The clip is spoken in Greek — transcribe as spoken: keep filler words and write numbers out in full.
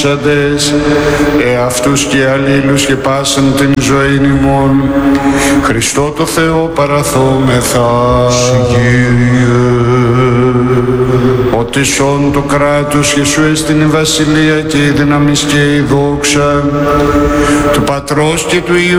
εαυτούς και αλλήλους και πάσαν την ζωήν ημών, Χριστό το Θεό παραθόμεθα. Κύριε. Ότι σών το κράτος και σου έστειν η βασιλεία και η δύναμις και η δόξα του Πατρός και του Υιού